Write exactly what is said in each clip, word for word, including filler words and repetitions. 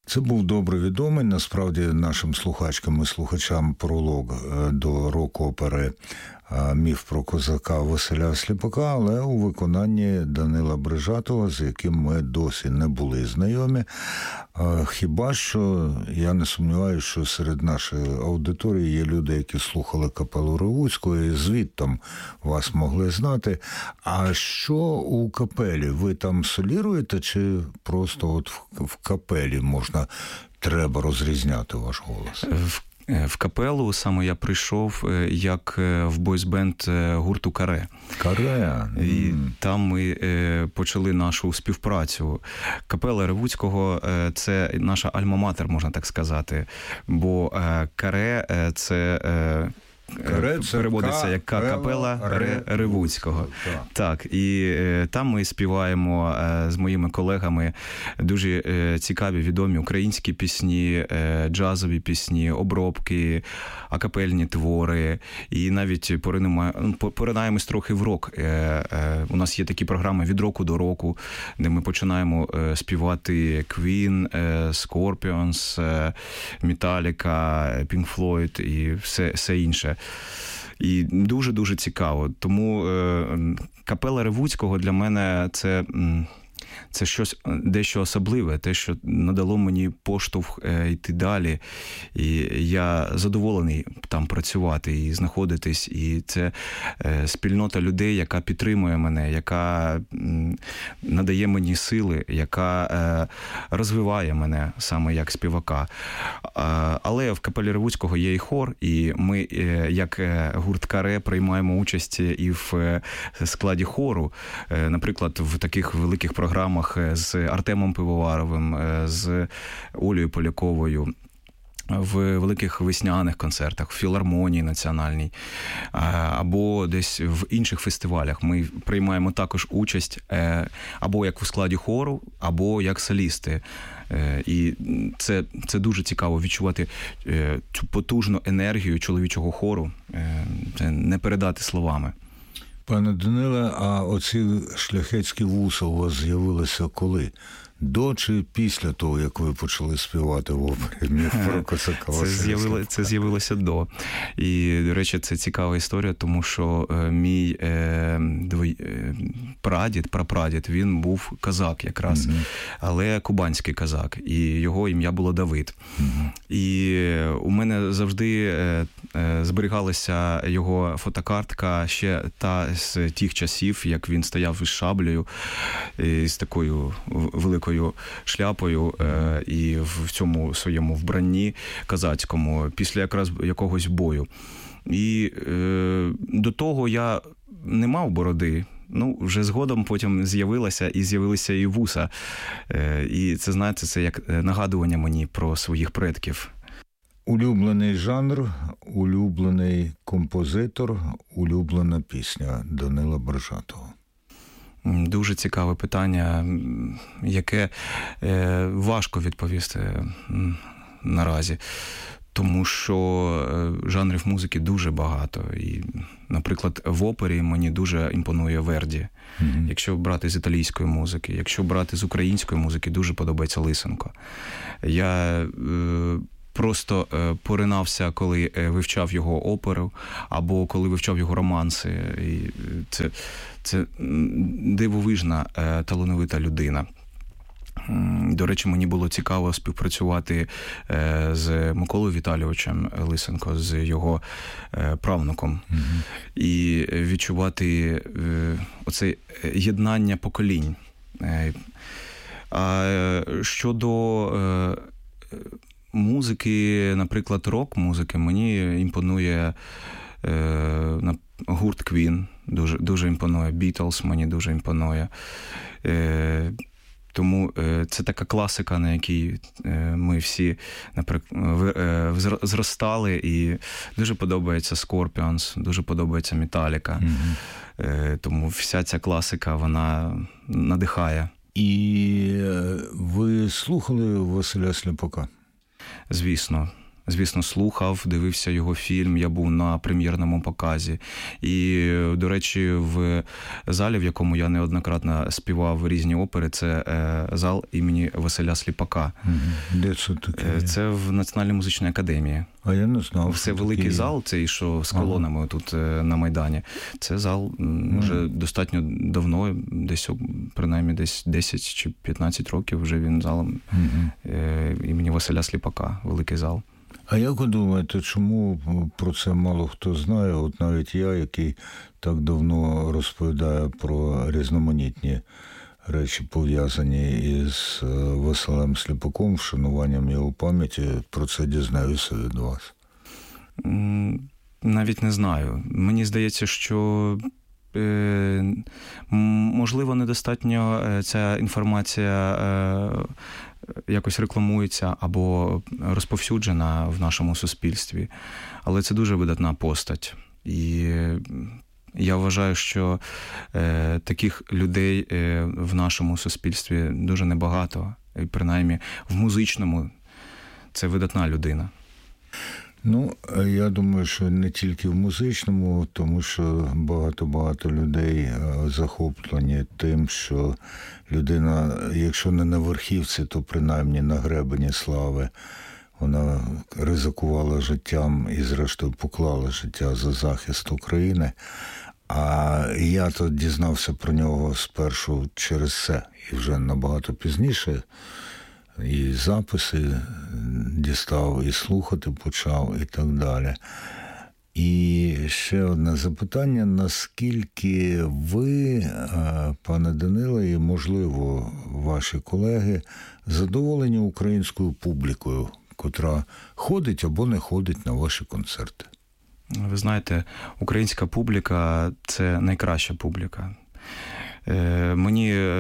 Це був добре відомий, насправді, нашим слухачкам і слухачам пролог до рок-опери «Міф про козака» Василя Сліпака, але у виконанні Данила Брижатова, з яким ми досі не були знайомі. Хіба що, я не сумніваюся, що серед нашої аудиторії є люди, які слухали капелу Ревуцького, і звідтам вас могли знати. А що у капелі? Ви там соліруєте, чи просто от в капелі можна, треба розрізняти ваш голос? В капелу саме я прийшов як в бойсбенд гурту «Каре». «Каре». І там ми почали нашу співпрацю. Капела Ревуцького – це наша альма-матер, можна так сказати. Бо «Каре» – це... Каре, це переводиться як капела Ре Ревуцького. Так. так, і е, там ми співаємо е, з моїми колегами дуже е, цікаві, відомі українські пісні, е, джазові пісні, обробки, акапельні твори. І навіть поринаємось трохи в рок. Е, е, у нас є такі програми «Від року до року», де ми починаємо е, співати Queen, е, Scorpions, е, Metallica, Pink Floyd і все, все інше. І дуже-дуже цікаво. Тому е, капела Ревуцького для мене це, це щось дещо особливе, те, що надало мені поштовх е, йти далі. І я задоволений там працювати і знаходитись. І це е, спільнота людей, яка підтримує мене, яка м, надає мені сили, яка е, розвиває мене саме як співака. А, але в капелі Ревуцького є і хор, і ми, е, як гурт «Каре», приймаємо участь і в е, складі хору. Е, наприклад, в таких великих програмах з Артемом Пивоваровим, з Олею Поляковою, в великих весняних концертах, в філармонії національній, або десь в інших фестивалях. Ми приймаємо також участь або як у складі хору, або як солісти. І це, це дуже цікаво відчувати цю потужну енергію чоловічого хору. Це не передати словами. Пане Даниле, а оці шляхетські вуса у вас з'явилися коли? До чи після того, як ви почали співати в опері «Міф про козака»? Це, з'явило, це з'явилося до. І, до речі, це цікава історія, тому що е, мій е, двой, е, прадід, прапрадід, він був козак якраз, угу. але кубанський козак, і його ім'я було Давид. Угу. І у мене завжди е, е, зберігалася його фотокартка ще та з тих часів, як він стояв із шаблею, і з такою великою шляпою е, і в цьому своєму вбранні козацькому після якраз якогось бою. І е, до того я не мав бороди. Ну, вже згодом потім з'явилася і з'явилися і вуса. Е, і це, знаєте, це як нагадування мені про своїх предків. Улюблений жанр, улюблений композитор, улюблена пісня Данила Брижатова. Дуже цікаве питання, яке е, важко відповісти наразі, тому що жанрів музики дуже багато. І, наприклад, в опері мені дуже імпонує Верді. Mm-hmm. Якщо брати з італійської музики, якщо брати з української музики, дуже подобається Лисенко. Я... Е, Просто поринався, коли вивчав його оперу, або коли вивчав його романси. І це, це дивовижна, талановита людина. До речі, мені було цікаво співпрацювати з Миколою Віталійовичем Лисенко, з його правнуком. Mm-hmm. І відчувати оце єднання поколінь. А щодо музики, наприклад, рок-музики, мені імпонує е, гурт Queen, дуже, дуже імпонує, Beatles мені дуже імпонує. Е, тому е, це така класика, на якій е, ми всі, наприклад, е, зростали, і дуже подобається Scorpions, дуже подобається Metallica. Mm-hmm. Е, тому вся ця класика, вона надихає. І ви слухали Василя Сліпака? Звісно, звісно, слухав, дивився його фільм, я був на прем'єрному показі. І, до речі, в залі, в якому я неоднократно співав різні опери, це зал імені Василя Сліпака. Де це таке? Це в Національній музичній академії. А я не знав. Це великий такі... зал, цей, що з колонами ага. тут на Майдані. Це зал ага. вже достатньо давно, десь, принаймні, десь десять чи п'ятнадцять років вже він залом ага. імені Василя Сліпака, великий зал. А як ви думаєте, чому про це мало хто знає? От навіть я, який так давно розповідає про різноманітні речі, пов'язані із Василем Сліпаком, вшануванням його пам'яті, про це дізнаюся від вас. Навіть не знаю. Мені здається, що е, можливо недостатньо ця інформація е, якось рекламується або розповсюджена в нашому суспільстві. Але це дуже видатна постать. І я вважаю, що е, таких людей е, в нашому суспільстві дуже небагато. І принаймні в музичному це видатна людина. Ну, я думаю, що не тільки в музичному, тому що багато-багато людей захоплені тим, що людина, якщо не на верхівці, то принаймні на гребені слави. Вона ризикувала життям і, зрештою, поклала життя за захист України. А я то дізнався про нього спершу через це, і вже набагато пізніше і записи дістав, і слухати почав, і так далі. І ще одне запитання. Наскільки ви, пане Даниле, і, можливо, ваші колеги, задоволені українською публікою, котра ходить або не ходить на ваші концерти? Ви знаєте, українська публіка – це найкраща публіка. Мені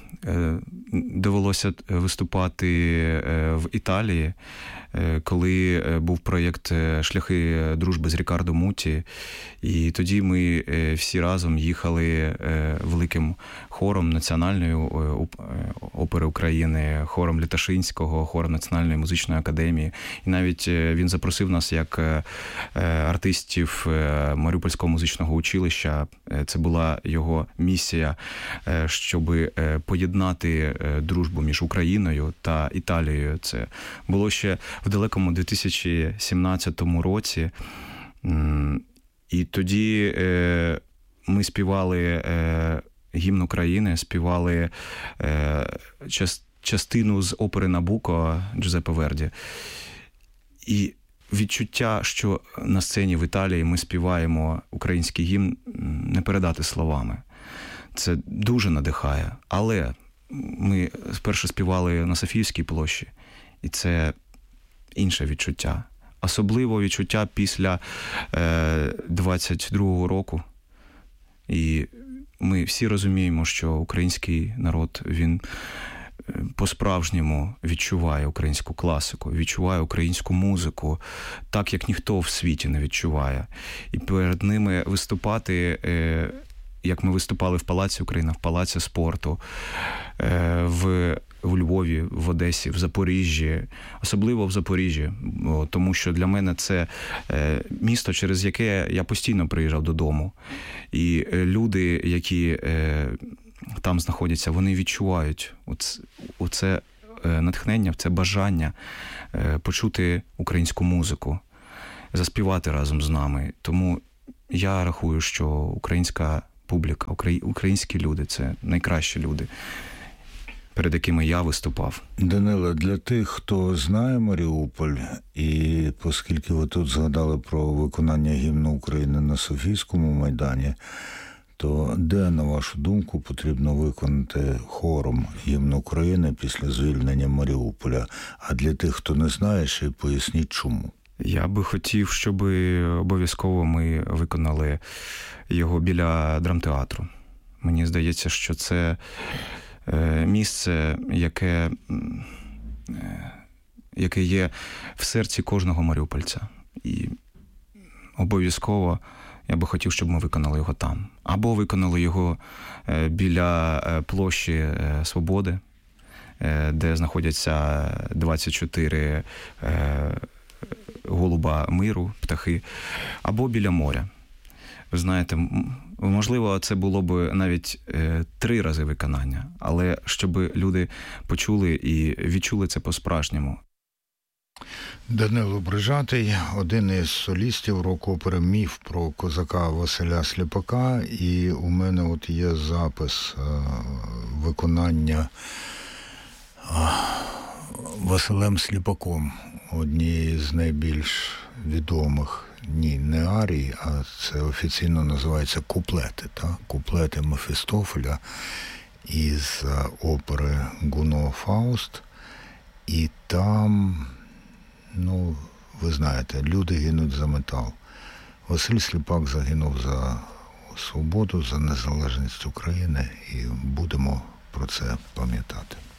довелося виступати в Італії, коли був проєкт «Шляхи дружби» з Рікардо Муті. І тоді ми всі разом їхали великим хором Національної опери України, хором Літашинського, хором Національної музичної академії. І навіть він запросив нас як артистів Маріупольського музичного училища. Це була його місія, щоб поєднати дружбу між Україною та Італією. Це було ще в далекому дві тисячі сімнадцятому році. І тоді ми співали гімн України, співали частину з опери «Набуко» Джузеппе Верді. І відчуття, що на сцені в Італії ми співаємо український гімн, не передати словами. Це дуже надихає. Але ми спершу співали на Софіївській площі, і це інше відчуття. Особливо відчуття після е, двадцять другого року. І ми всі розуміємо, що український народ, він по-справжньому відчуває українську класику, відчуває українську музику, так, як ніхто в світі не відчуває. І перед ними виступати, е, як ми виступали в Палаці Україна, в Палаці спорту, е, в у Львові, в Одесі, в Запоріжжі, особливо в Запоріжжі, тому що для мене це місто, через яке я постійно приїжджав додому. І люди, які там знаходяться, вони відчувають оце натхнення, це бажання почути українську музику, заспівати разом з нами. Тому я рахую, що українська публіка, українські люди – це найкращі люди, перед якими я виступав. Даниле, для тих, хто знає Маріуполь, і оскільки ви тут згадали про виконання гімну України на Софійському майдані, то де, на вашу думку, потрібно виконати хором гімн України після звільнення Маріуполя? А для тих, хто не знає, ще й поясніть, чому. Я би хотів, щоб обов'язково ми виконали його біля драмтеатру. Мені здається, що це місце, яке, яке є в серці кожного маріупольця. І обов'язково я би хотів, щоб ми виконали його там. Або виконали його біля площі Свободи, де знаходяться двадцять чотири голуба миру, птахи, або біля моря. Ви знаєте, можливо, це було б навіть е, три рази виконання, але щоб люди почули і відчули це по-справжньому. Данило Брижатий, один із солістів рок-опери «Міф» про козака Василя Сліпака. І у мене от є запис е, виконання е, Василем Сліпаком, однієї з найбільш відомих, ні, не арій, а це офіційно називається куплети, та? Куплети Мефістофеля із опери Гуно «Фауст». І там, ну, ви знаєте, люди гинуть за метал. Василь Сліпак загинув за свободу, за незалежність України, і будемо про це пам'ятати.